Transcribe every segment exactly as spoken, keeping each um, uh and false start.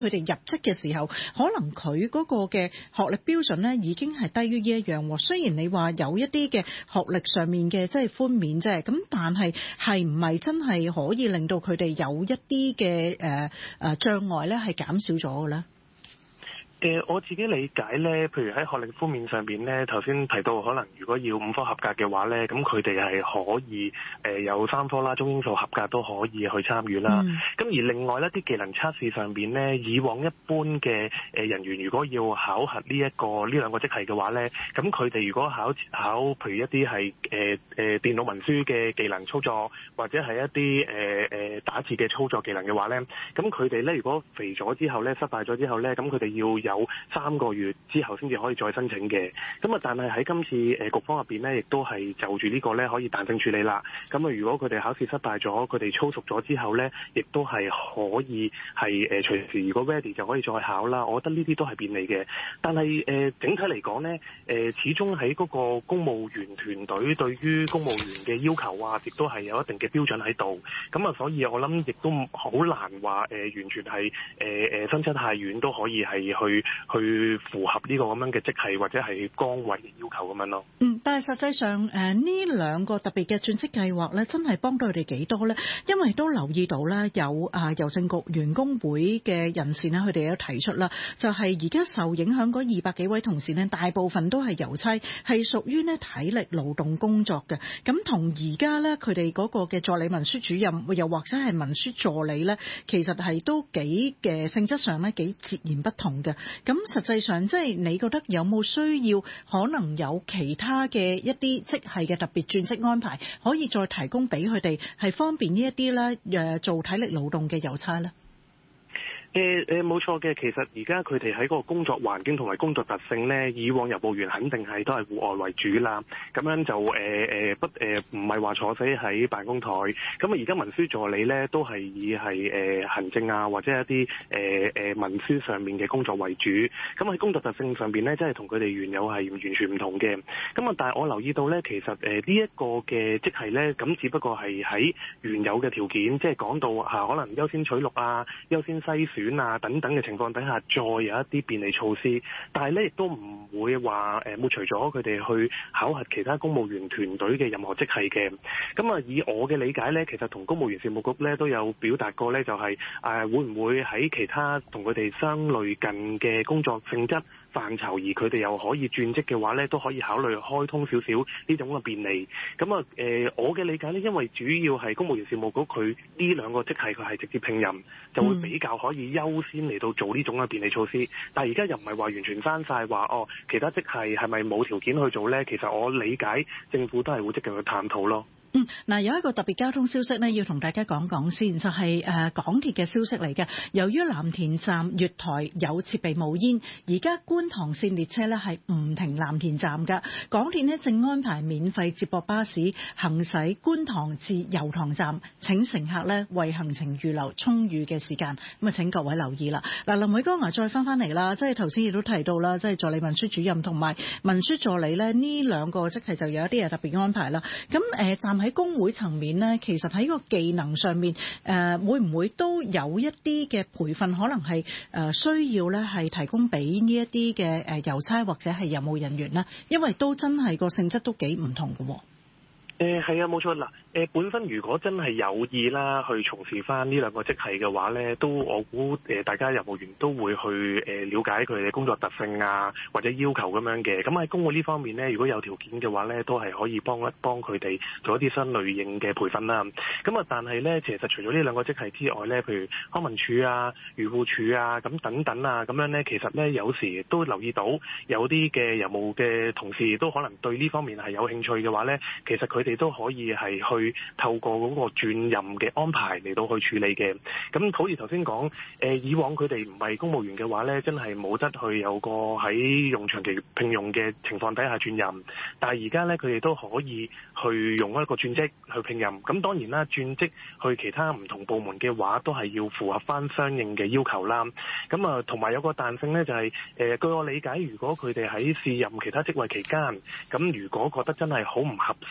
佢哋入職嘅時候，可能佢嗰個嘅學歷標準咧已經係低於呢一樣。雖然你話有一啲嘅學歷上面嘅即係寬免啫，咁但係係唔係真係可以令到佢哋有一啲嘅誒誒障礙咧係減少咗嘅咧？ 誒、呃、我自己理解咧，譬如喺學歷方面上邊咧，頭先提到可能如果要五科合格嘅話咧，咁佢哋係可以誒、呃、有三科啦，中英數合格都可以去參與啦。咁、嗯、而另外一啲技能測試上邊咧，以往一般嘅誒人員如果要考核呢、這、一個呢兩個職系嘅話咧，咁佢哋如果考考譬如一啲係誒誒電腦文書嘅技能操作，或者係一啲誒誒打字嘅操作技能嘅話咧，咁佢哋咧如果肥咗之後咧，失敗咗之後咧，咁佢哋要有三個月之後先至可以再申請嘅，咁啊，但係喺今次誒局方入邊咧，亦都係就住呢個咧可以彈性處理啦。咁啊，如果佢哋考試失敗咗，佢哋操熟咗之後咧，亦都係可以係誒隨時如果 ready 就可以再考啦。我覺得呢啲都係便利嘅。但係誒、呃、整體嚟講咧，誒、呃、始終喺嗰個公務員團隊對於公務員嘅要求啊，亦都係有一定嘅標準喺度。咁啊，所以我諗亦都好難話誒、呃、完全係誒誒分差太遠都可以係去。去符合呢個咁樣嘅職系或者係崗位嘅要求咁樣咯。 嗯，但係實際上誒呢兩個特別嘅轉職計劃咧，真係幫到佢哋幾多咧？因為都留意到咧，有啊郵政局員工會嘅人士咧，佢哋有提出啦，就係而家受影響嗰二百幾位同事咧，大部分都係郵差，係屬於咧體力勞動工作嘅。咁同而家咧佢哋嗰個嘅助理文書主任，又或者係文書助理咧，其實係都幾嘅性質上咧幾截然不同嘅。咁實際上，即係你覺得有冇需要可能有其他嘅一啲職系嘅特別轉職安排，可以再提供俾佢哋，係方便呢一啲咧誒做體力勞動嘅郵差咧？ 誒誒冇錯嘅，其實而家佢哋喺嗰個工作環境同埋工作特性咧，以往郵務員肯定係都係戶外為主啦。咁樣就誒誒、呃、不誒唔係話坐死喺辦公台。咁啊而家文書助理咧都係以係誒、呃、行政啊或者一啲誒誒文書上面嘅工作為主。咁喺工作特性上邊咧，即係同佢哋原有係完全唔同嘅。咁啊，但係我留意到咧，其實誒呢一個嘅職系咧，咁只不過係喺原有嘅條件，即係講到嚇、啊、可能優先取錄啊、優先篩選啊等等嘅情況底下，再有一啲便利措施，但係咧亦都唔會話誒抹除咗佢哋去考核其他公務員團隊嘅任何職系嘅。咁啊，以我嘅理解咧，其實同公務員事務局咧都有表達過咧，就係、是、誒、呃、會唔會喺其他同佢哋相類近嘅工作性質範疇，而佢哋又可以轉職嘅話咧，都可以考慮開通少少呢種嘅便利。咁啊誒，我嘅理解咧，因為主要係公務員事務局佢呢兩個職系佢係直接聘任，就會比較可以優先嚟到做呢種嘅便利措施。但係而家又唔係話完全刪晒話哦，其他職系係咪冇條件去做咧？其實我理解政府都係會積極去探討咯。 嗯，嗱，有一個特別交通消息呢，要同大家講講先，就係、是、誒、呃、港鐵嘅消息嚟嘅。由於藍田站月台有設備冒煙，而家觀塘線列車呢係唔停藍田站㗎。港鐵呢正安排免費接駁巴士行駛觀塘至油塘站，請乘客呢為行程預留充裕嘅時間。咁啊，請各位留意啦。嗱，林偉江啊，再翻翻嚟啦，即係頭先亦都提到啦，即係助理文書主任同埋文書助理呢，呢兩個職系就有一啲嘢特別安排啦。咁誒、呃、站喺工會層面呢，其實喺個技能上面，誒、呃、會唔會都有一啲嘅培訓，可能係誒、呃、需要咧，係提供俾呢一啲嘅誒郵差或者係郵務人員呢？因為都真係個性質都幾唔同嘅喎。 誒係啊，冇錯嗱。誒本身如果真係有意啦，去從事翻呢兩個職系嘅話咧，都我估誒大家郵務員都會去誒了解佢哋嘅工作特性啊，或者要求咁樣嘅。咁喺工會呢方面咧，如果有條件嘅話咧，都係可以幫一幫佢哋做一啲新類型嘅培訓啦。咁啊，但係咧，其實除咗呢兩個職系之外咧，譬如康文署啊、漁護署啊，咁等等啊，咁樣咧，其實咧有時都留意到有啲嘅郵務嘅同事都可能對呢方面係有興趣嘅話咧，其實佢哋都可以係去透過嗰個轉任嘅安排嚟到去處理嘅。咁好似頭先講，誒以往佢哋唔係公務員嘅話咧，真係冇得去有個喺用長期聘用嘅情況底下轉任。但係而家咧，佢哋都可以去用一個轉職去聘任。咁當然啦，轉職去其他唔同部門嘅話，都係要符合翻相應嘅要求啦。咁啊，同埋有個彈性咧，就係誒據我理解，如果佢哋喺試任其他職位期間，咁如果覺得真係好唔合適同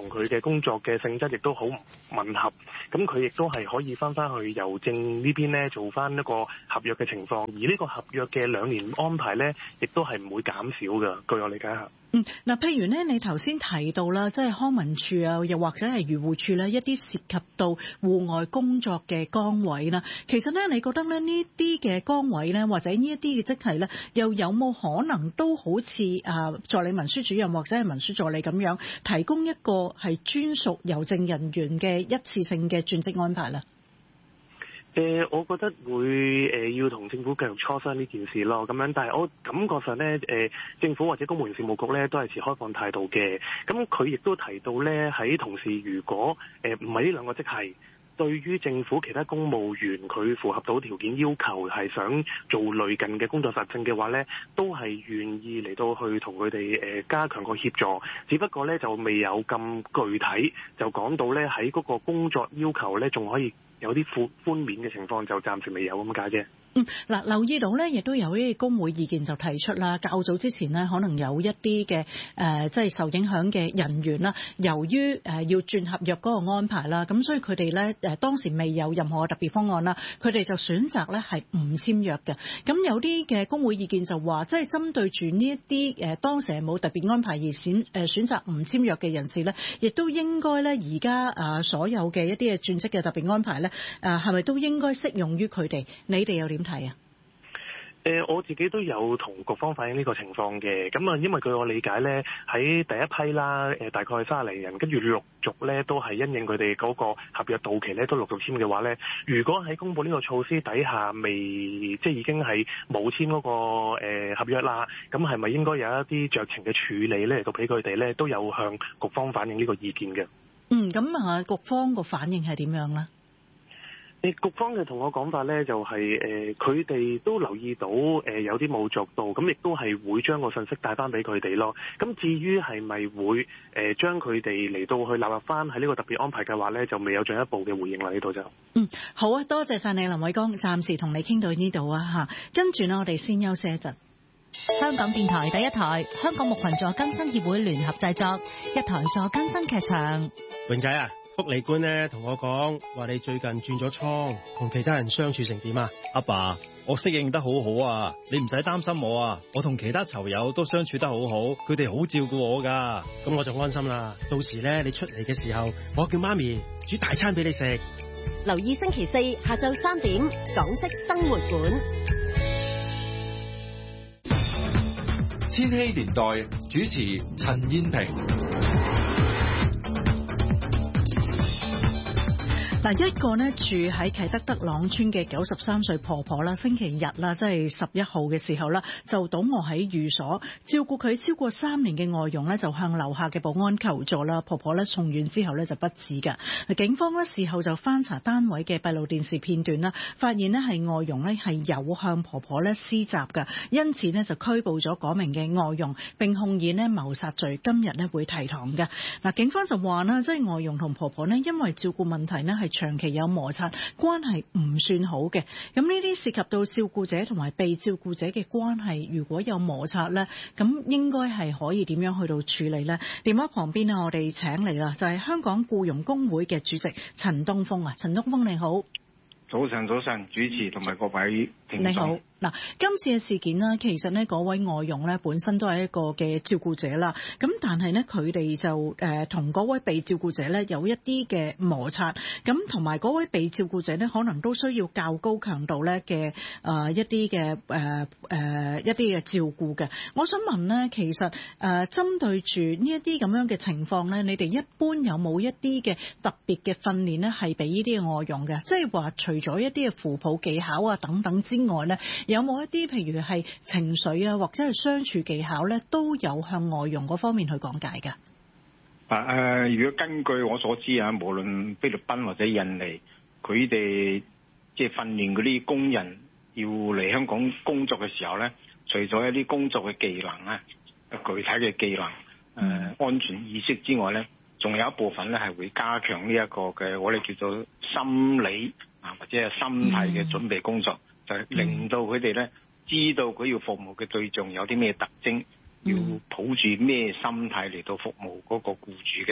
佢嘅工作嘅性質亦都好唔吻合，咁佢亦都係可以翻翻去郵政呢邊咧做翻一個合約嘅情況，而呢個合約嘅兩年安排咧，亦都係唔會減少嘅。據我理解下。 嗯，嗱，譬如咧，你頭先提到啦，即係康文署啊，又或者係漁護署咧，一啲涉及到戶外工作嘅崗位啦，其實咧，你覺得咧呢啲嘅崗位咧，或者呢一啲嘅職系咧，又有冇可能都好似啊助理文書主任或者係文書助理咁樣，提供一個係專屬郵政人員嘅一次性嘅轉職安排咧？ 誒、呃，我覺得會誒、呃、要同政府繼續磋商呢件事咯，咁樣。但係我感覺上咧，誒、呃、政府或者公務員事務局咧都係持開放態度嘅。咁佢亦都提到咧，喺同時如果誒唔係呢兩個職系，對於政府其他公務員佢符合到條件要求，係想做類近嘅工作實證嘅話咧，都係願意嚟到去同佢哋誒加強個協助。只不過咧就未有咁具體，就講到咧喺嗰個工作要求咧仲可以有啲寬寬免嘅情況，就暫時未有咁解啫。 嗯，嗱，留意到咧，亦都有啲工會意見就提出啦。較早之前呢，可能有一啲嘅誒，即係受影響嘅人員啦，由於誒要轉合約嗰個安排啦，咁所以佢哋咧誒當時未有任何特別方案啦，佢哋就選擇咧係唔簽約嘅。咁有啲嘅工會意見就話，即係針對住呢一啲誒當時係冇特別安排而選誒選擇唔簽約嘅人士咧，亦都應該咧而家誒所有嘅一啲嘅轉職嘅特別安排咧，誒係咪都應該適用於佢哋？你哋又點睇啊？ 誒、呃，我自己都有同局方反映呢個情況嘅。咁啊，因為據我理解咧，喺第一批啦，誒、呃、大概三十零人，跟住陸續咧都係因應佢哋嗰個合約到期咧，都陸續簽嘅話咧，如果喺公佈呢個措施底下未，即係已經係冇簽嗰個誒、呃、合約啦，咁係咪應該有一啲酌情嘅處理咧，嚟到俾佢哋咧都有向局方反映呢個意見嘅？ 嗯，咁啊，局方個反應係點樣咧？ 誒局方嘅同我講法咧，就係誒佢哋都留意到誒、呃、有啲冇做到，咁亦都係會將個信息帶翻俾佢哋咯。咁至於係咪會誒、呃、將佢哋嚟到去納入翻喺呢個特別安排嘅話咧，就未有進一步嘅回應啦。呢度就嗯好啊，多謝晒你林偉江，暫時同你傾到呢度啊嚇。跟住呢，我哋先休息一陣。 香港電台第一台，香港牧群助更新協會聯合製作一台助更新劇場。 榮仔啊！福利官咧同我講話你最近轉咗倉，同其他人相處成點啊？ 阿爸，我適應得好好啊，你唔使擔心我啊，我同其他囚友都相處得好好，佢哋好照顧我噶。 咁我就安心啦。到時咧你出嚟嘅時候，我叫媽咪煮大餐俾你食。 留意星期四下晝三點，港式生活館。 千禧年代主持陳燕萍。 嗱，一個呢住喺啟德德朗村嘅九十三歲婆婆啦，星期日啦，即係十一號嘅時候啦，就倒卧喺寓所，照顧佢超過三年嘅外傭呢，就向樓下嘅保安求助啦。婆婆呢送院之後呢，就不治㗎。警方呢事後就翻查單位嘅閉路電視片段啦，發現呢係外傭呢係有向婆婆呢施襲㗎，因此呢就拘捕咗嗰名嘅外傭，並控以呢謀殺罪，今日呢會提堂嘅。嗱，警方就話啦，即係外傭同婆婆呢，因為照顧問題呢係長期有摩擦，關係唔算好嘅。咁呢啲涉及到照顧者同埋被照顧者嘅關係，如果有摩擦呢，咁應該係可以點樣去到處理呢？電話旁邊啊，我哋請嚟啦，就係香港僱傭工會嘅主席陳東風啊，陳東風你好。 早晨，早晨，主持同埋各位聽眾。你好。 嗱，今次嘅事件呢，其實呢嗰位外傭呢本身都係一個嘅照顧者啦。咁但係呢，佢哋就誒同嗰位被照顧者呢有一啲嘅摩擦。咁同埋嗰位被照顧者呢，可能都需要較高強度呢嘅誒一啲嘅誒誒一啲嘅照顧嘅。我想問呢，其實誒、呃、針對住呢一啲咁樣嘅情況呢，你哋一般有冇一啲嘅特別嘅訓練呢？係俾呢啲嘅外傭嘅？即係話除咗一啲嘅扶抱技巧啊等等之外呢，有冇一啲譬如係情緒啊，或者係相處技巧咧，都有向外傭嗰方面去講解㗎？ 啊誒、呃，如果根據我所知啊，無論菲律賓或者印尼，佢哋即係訓練嗰啲工人要嚟香港工作嘅時候咧，除咗一啲工作嘅技能啊、具體嘅技能、誒、呃、安全意識之外咧，仲有一部分咧係會加強呢一個嘅我哋叫做心理啊或者係心態嘅準備工作。嗯就令到佢哋咧知道佢要服務嘅對象有啲咩特徵，嗯、要抱住咩心態嚟到服務嗰個僱主嘅。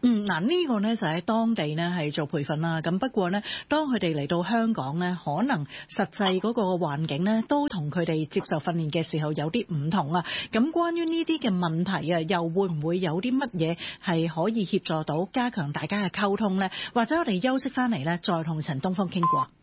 嗯，嗱、這、呢個呢就喺當地呢係做培訓啦。咁不過呢，當佢哋嚟到香港呢，可能實際嗰個環境呢都同佢哋接受訓練嘅時候有啲唔同啊。咁關於呢啲嘅問題啊，又會唔會有啲乜嘢係可以協助到加強大家嘅溝通呢？或者我哋休息翻嚟呢，再同陳東風傾過。